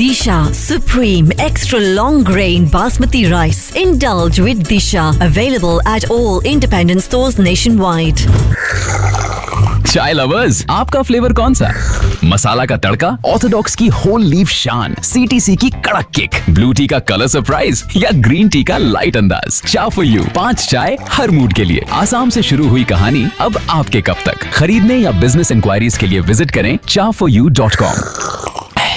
Disha Supreme Extra Long Grain Basmati Rice. Indulge with Disha. Available at all independent stores nationwide. चाय lovers, आपका flavour कौन सा? मसाला का तड़का, Orthodox की whole leaf शान, सीटीसी की कड़क किक, ब्लू टी का कलर सरप्राइज या ग्रीन टी का लाइट अंदाज। चा फॉर यू, 5 चाय हर मूड के लिए। आसाम से शुरू हुई कहानी अब आपके कप तक। खरीदने या बिजनेस इंक्वायरीज के लिए विजिट करें chaforyou.com।